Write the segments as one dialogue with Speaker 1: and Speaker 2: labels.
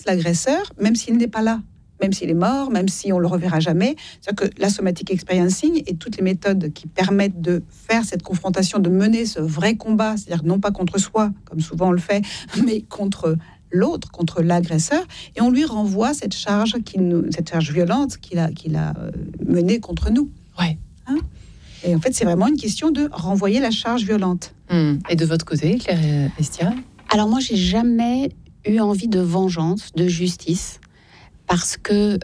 Speaker 1: l'agresseur, même s'il n'est pas là, même s'il est mort, même si on le reverra jamais. C'est-à-dire que la somatic experiencing et toutes les méthodes qui permettent de faire cette confrontation, de mener ce vrai combat, c'est-à-dire non pas contre soi, comme souvent on le fait, mais contre l'autre, contre l'agresseur, et on lui renvoie cette charge violente qu'il a menée contre nous.
Speaker 2: Ouais.
Speaker 1: Et en fait, c'est vraiment une question de renvoyer la charge violente.
Speaker 2: Et de votre côté, Claire Estia?
Speaker 3: Alors moi, j'ai jamais eu envie de vengeance, de justice, parce que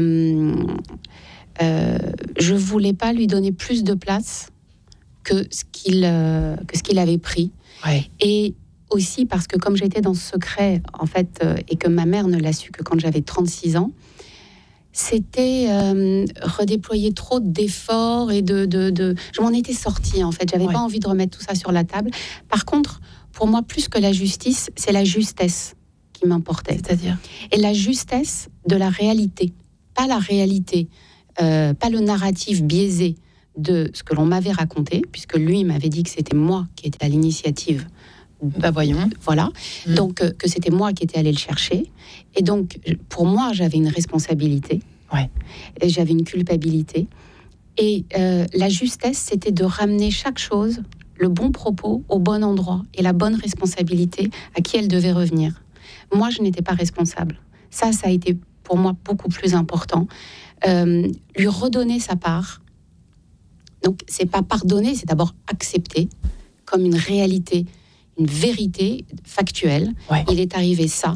Speaker 3: je voulais pas lui donner plus de place que ce qu'il avait pris.
Speaker 2: Ouais.
Speaker 3: Et aussi parce que comme j'étais dans ce secret, en fait, et que ma mère ne l'a su que quand j'avais 36 ans, c'était redéployer trop d'efforts et je m'en étais sortie, en fait. J'avais pas envie de remettre tout ça sur la table. Par contre, pour moi, plus que la justice, c'est la justesse qui m'importait.
Speaker 2: C'est-à-dire ?
Speaker 3: Et la justesse de la réalité. Pas la réalité, pas le narratif biaisé de ce que l'on m'avait raconté, puisque lui m'avait dit que c'était moi qui étais à l'initiative.
Speaker 2: Bah voyons.
Speaker 3: Voilà. Donc, que c'était moi qui étais allée le chercher. Et donc, pour moi, j'avais une responsabilité.
Speaker 2: Ouais.
Speaker 3: Et j'avais une culpabilité. Et la justesse, c'était de ramener chaque chose, le bon propos, au bon endroit et la bonne responsabilité à qui elle devait revenir. Moi, je n'étais pas responsable. Ça a été pour moi beaucoup plus important. Lui redonner sa part. Donc, c'est pas pardonner, c'est d'abord accepter comme une réalité, une vérité factuelle.
Speaker 2: Ouais.
Speaker 3: Il est arrivé ça.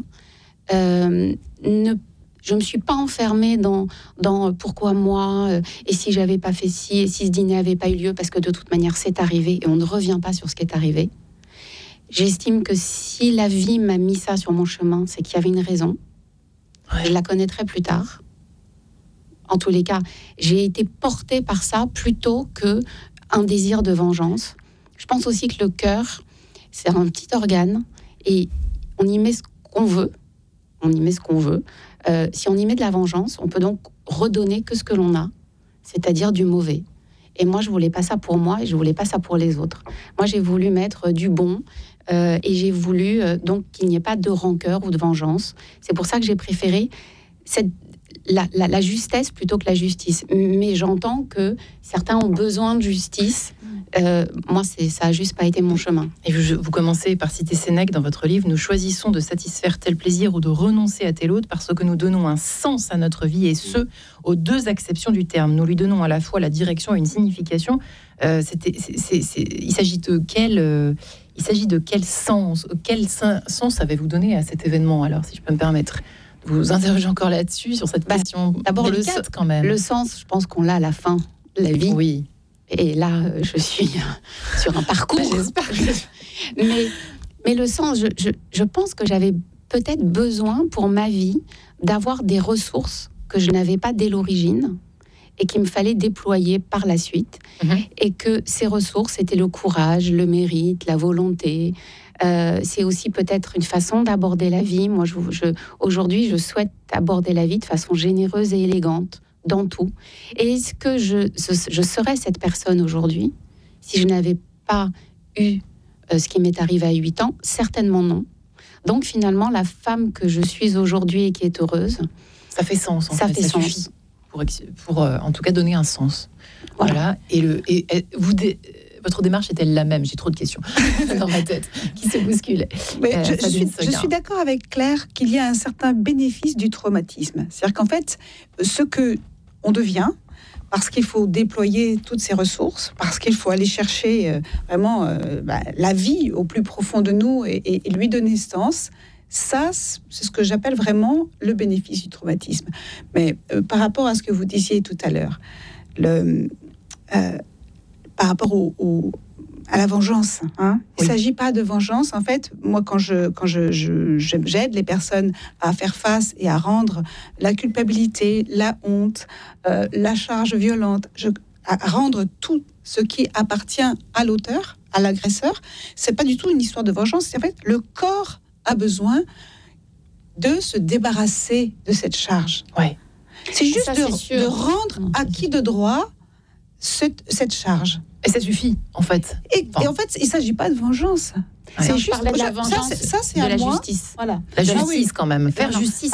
Speaker 3: Je me suis pas enfermée dans pourquoi moi, et si j'avais pas fait ci, et si ce dîner avait pas eu lieu, parce que de toute manière c'est arrivé et on ne revient pas sur ce qui est arrivé. J'estime que si la vie m'a mis ça sur mon chemin, c'est qu'il y avait une raison. Ouais. Je la connaîtrai plus tard. En tous les cas, j'ai été portée par ça plutôt que un désir de vengeance. Je pense aussi que le cœur, c'est un petit organe et on y met ce qu'on veut. Si on y met de la vengeance, on peut donc redonner que ce que l'on a, c'est-à-dire du mauvais. Et moi, je voulais pas ça pour moi et je voulais pas ça pour les autres. Moi, j'ai voulu mettre du bon et j'ai voulu donc qu'il n'y ait pas de rancœur ou de vengeance. C'est pour ça que j'ai préféré la justesse plutôt que la justice. Mais j'entends que certains ont besoin de justice. Moi, ça a juste pas été mon chemin.
Speaker 2: Et vous commencez par citer Sénèque dans votre livre. Nous choisissons de satisfaire tel plaisir ou de renoncer à tel autre parce que nous donnons un sens à notre vie et ce, aux deux acceptions du terme. Nous lui donnons à la fois la direction et une signification. Il s'agit de quel sens avez-vous donné à cet événement, alors, si je peux me permettre de vous interroger encore là-dessus, sur cette question
Speaker 3: d'abord
Speaker 2: délicate, quand même.
Speaker 3: Le sens, je pense qu'on l'a à la fin de la vie.
Speaker 2: Oui.
Speaker 3: Et là, je suis sur un parcours.
Speaker 2: J'espère.
Speaker 3: Mais le sens, je pense que j'avais peut-être besoin pour ma vie d'avoir des ressources que je n'avais pas dès l'origine et qu'il me fallait déployer par la suite. Et que ces ressources, c'était le courage, le mérite, la volonté. C'est aussi peut-être une façon d'aborder la vie. Moi, aujourd'hui, je souhaite aborder la vie de façon généreuse et élégante. Dans tout. Et est-ce que je serais cette personne aujourd'hui si je n'avais pas eu ce qui m'est arrivé à 8 ans? Certainement non. Donc finalement, la femme que je suis aujourd'hui et qui est heureuse...
Speaker 2: Ça fait sens,
Speaker 3: ça fait sens.
Speaker 2: Suffit pour en tout cas donner un sens. Voilà. Votre démarche est-elle la même? J'ai trop de questions dans ma tête qui se bousculent.
Speaker 1: Mais je suis d'accord avec Claire qu'il y a un certain bénéfice du traumatisme. C'est-à-dire qu'en fait, ce que on devient, parce qu'il faut déployer toutes ses ressources, parce qu'il faut aller chercher vraiment la vie au plus profond de nous et lui donner sens, ça, c'est ce que j'appelle vraiment le bénéfice du traumatisme. Mais par rapport à ce que vous disiez tout à l'heure, par rapport à la vengeance, hein. Il ne s'agit pas de vengeance. En fait, moi, quand j'aide les personnes à faire face et à rendre la culpabilité, la honte, la charge violente, à rendre tout ce qui appartient à l'auteur, à l'agresseur, c'est pas du tout une histoire de vengeance. C'est en fait, le corps a besoin de se débarrasser de cette charge.
Speaker 2: Ouais.
Speaker 1: C'est juste de rendre acquis de droit cette charge.
Speaker 2: Et ça suffit, en fait.
Speaker 1: Et en fait, il ne s'agit pas de vengeance.
Speaker 3: C'est juste de la vengeance,
Speaker 1: ça c'est
Speaker 3: de
Speaker 1: à
Speaker 3: la
Speaker 1: moi.
Speaker 3: Justice.
Speaker 1: Voilà.
Speaker 2: La justice, quand même. Faire justice